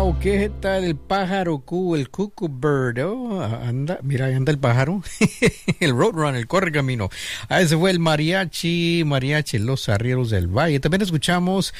¿Qué tal el pájaro Q, el cuckoo bird? Oh, anda, mira, ahí anda el pájaro. El roadrunner, el correcamino. Ese fue el mariachi, Los Arrieros del Valle. También escuchamos,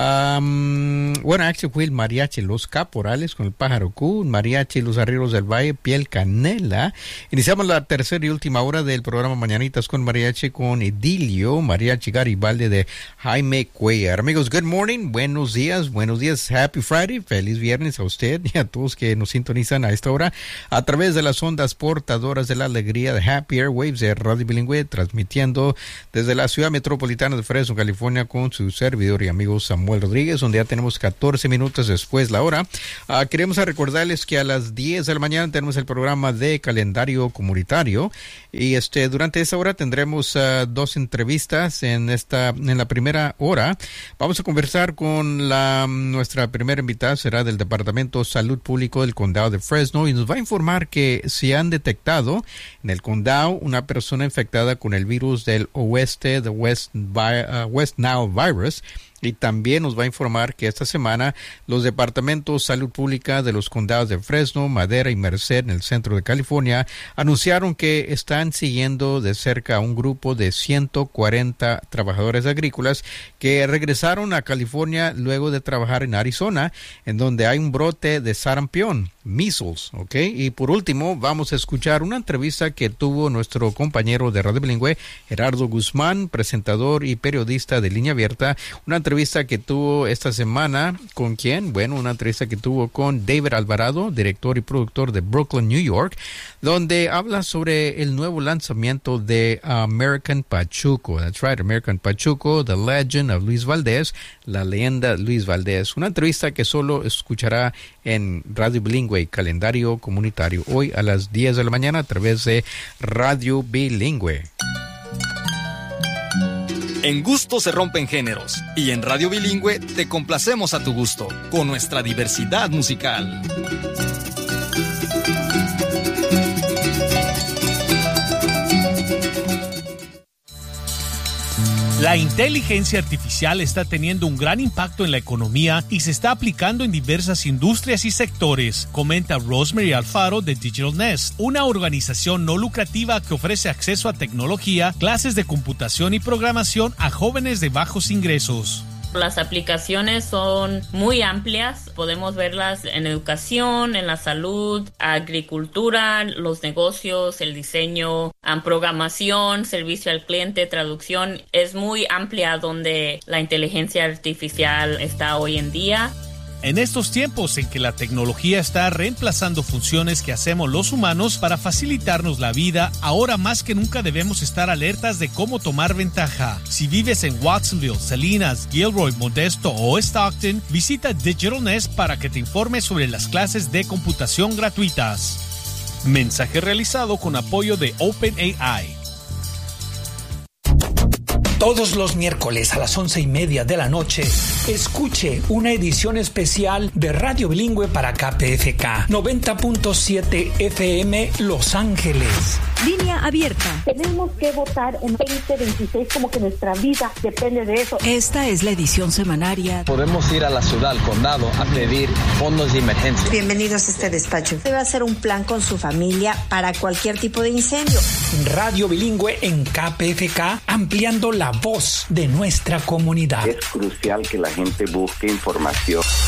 fue el mariachi Los Caporales con el pájaro Q, mariachi Los Arrieros del Valle, Piel Canela. Iniciamos la tercera y última hora del programa Mañanitas con mariachi con Idilio, mariachi Garibaldi de Jaime Cuellar. Amigos, good morning, buenos días, happy Friday, feliz viernes a usted y a todos que nos sintonizan a esta hora a través de las ondas portadoras de la alegría de Happy Airwaves de Radio Bilingüe, transmitiendo desde la ciudad metropolitana de Fresno, California, con su servidor y amigo Samuel Rodríguez, donde ya tenemos 14 minutos después la hora. Queremos recordarles que a las 10 de la mañana tenemos el programa de calendario comunitario y durante esa hora tendremos dos entrevistas. En la primera hora vamos a conversar con nuestra primera invitada, será del Departamento Salud Público del Condado de Fresno, y nos va a informar que se han detectado en el condado una persona infectada con el virus del oeste, de West Nile virus. Y también nos va a informar que esta semana los departamentos de salud pública de los condados de Fresno, Madera y Merced en el centro de California anunciaron que están siguiendo de cerca a un grupo de 140 trabajadores agrícolas que regresaron a California luego de trabajar en Arizona, en donde hay un brote de sarampión, measles, ¿ok? Y por último vamos a escuchar una entrevista que tuvo nuestro compañero de Radio Bilingüe, Gerardo Guzmán, presentador y periodista de Línea Abierta, una entrevista que tuvo esta semana, ¿con quién? Bueno, una entrevista que tuvo con David Alvarado, director y productor de Brooklyn, New York, donde habla sobre el nuevo lanzamiento de American Pachuco. That's right, American Pachuco, The Legend of Luis Valdés, la leyenda Luis Valdés. Una entrevista que solo escuchará en Radio Bilingüe y calendario comunitario hoy a las 10 de la mañana a través de Radio Bilingüe. En gusto se rompen géneros, y en Radio Bilingüe te complacemos a tu gusto, con nuestra diversidad musical. La inteligencia artificial está teniendo un gran impacto en la economía y se está aplicando en diversas industrias y sectores, comenta Rosemary Alfaro de Digital Nest, una organización no lucrativa que ofrece acceso a tecnología, clases de computación y programación a jóvenes de bajos ingresos. Las aplicaciones son muy amplias, podemos verlas en educación, en la salud, agricultura, los negocios, el diseño, programación, servicio al cliente, traducción. Es muy amplia donde la inteligencia artificial está hoy en día. En estos tiempos en que la tecnología está reemplazando funciones que hacemos los humanos para facilitarnos la vida, ahora más que nunca debemos estar alertas de cómo tomar ventaja. Si vives en Watsonville, Salinas, Gilroy, Modesto o Stockton, visita Digital Nest para que te informe sobre las clases de computación gratuitas. Mensaje realizado con apoyo de OpenAI. Todos los miércoles a las 11:30 de la noche, escuche una edición especial de Radio Bilingüe para KPFK 90.7 FM Los Ángeles. Línea abierta. Tenemos que votar en 2026 como que nuestra vida depende de eso. Esta es la edición semanaria. Podemos ir a la ciudad, al condado, a pedir fondos de emergencia. Bienvenidos a este despacho. Debe hacer un plan con su familia para cualquier tipo de incendio. Radio Bilingüe en KPFK, ampliando la voz de nuestra comunidad. Es crucial que la gente busque información.